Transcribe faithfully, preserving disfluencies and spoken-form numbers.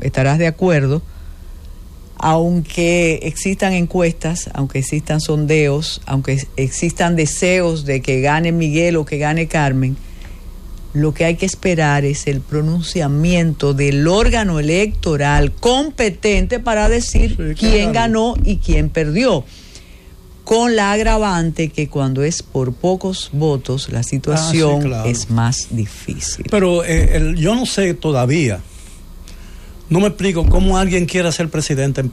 estarás de acuerdo, aunque existan encuestas, aunque existan sondeos, aunque existan deseos de que gane Miguel o que gane Carmen, lo que hay que esperar es el pronunciamiento del órgano electoral competente para decir sí, quién claro. ganó y quién perdió. Con la agravante que cuando es por pocos votos, la situación ah, sí, claro. es más difícil. Pero eh, el, yo no sé todavía, no me explico cómo alguien quiera ser presidente en